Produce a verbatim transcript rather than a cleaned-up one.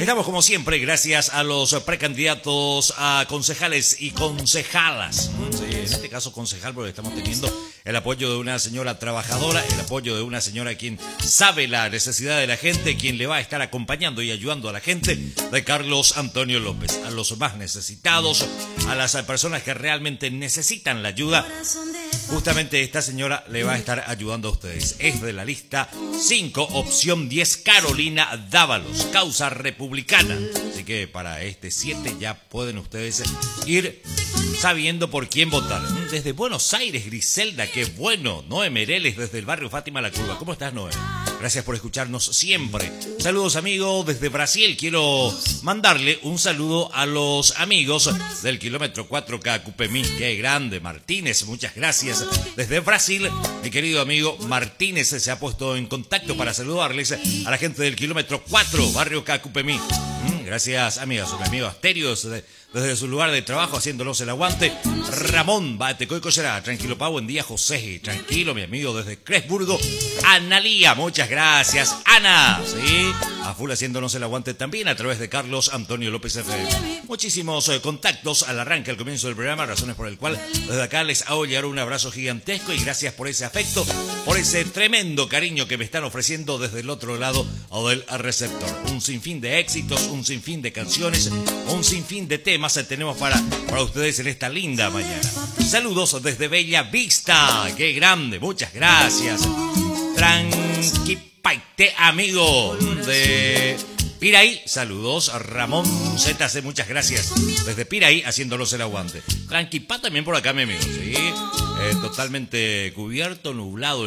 Estamos como siempre gracias a los precandidatos a concejales y concejalas. Sí, en este caso concejal porque estamos teniendo el apoyo de una señora trabajadora, el apoyo de una señora quien sabe la necesidad de la gente, quien le va a estar acompañando y ayudando a la gente, de Carlos Antonio López. A los más necesitados, a las personas que realmente necesitan la ayuda, justamente esta señora le va a estar ayudando a ustedes. Es de la lista cinco, opción diez, Carolina Dávalos, causa republicana. Así que para este siete ya pueden ustedes ir sabiendo por quién votar. Desde Buenos Aires, Griselda, qué bueno. Noé Mereles, desde el barrio Fátima La Curva. ¿Cómo estás, Noé? Gracias por escucharnos siempre. Saludos, amigos, desde Brasil. Quiero mandarle un saludo a los amigos del kilómetro cuatro K Cupemí. Qué grande, Martínez, muchas gracias. Desde Brasil, mi querido amigo Martínez se ha puesto en contacto para saludarles a la gente del kilómetro cuatro, barrio K Cupemí. Gracias, amigos, mi amigo Asterio, desde, desde su lugar de trabajo, haciéndonos el aguante. Ramón, Batecoy Collera, tranquilo, pa, buen día, José, tranquilo, mi amigo, desde Cresburgo. Analía, muchas gracias, Ana, sí, a full haciéndonos el aguante también a través de Carlos Antonio López F M. Muchísimos eh, contactos al arranque, al comienzo del programa, razones por el cual desde acá les hago llegar un abrazo gigantesco y gracias por ese afecto, por ese tremendo cariño que me están ofreciendo desde el otro lado del receptor. Un sinfín de éxitos, un sinfín de canciones, un sinfín de temas tenemos para, para ustedes en esta linda mañana. Saludos desde Bella Vista, qué grande, muchas gracias. Tranquipaite, amigo de Piraí, saludos a Ramón Z C, muchas gracias. Desde Piraí, haciéndolos el aguante. Tranquipá también por acá, mi amigo, sí. Eh, totalmente cubierto, nublado.